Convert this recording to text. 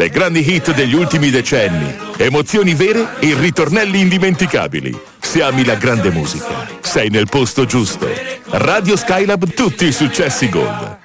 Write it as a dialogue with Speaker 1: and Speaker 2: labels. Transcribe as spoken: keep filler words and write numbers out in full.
Speaker 1: le grandi hit degli ultimi decenni, emozioni vere e ritornelli indimenticabili. Se ami la grande musica, sei nel posto giusto. Radio Skylab, tutti i successi Gold.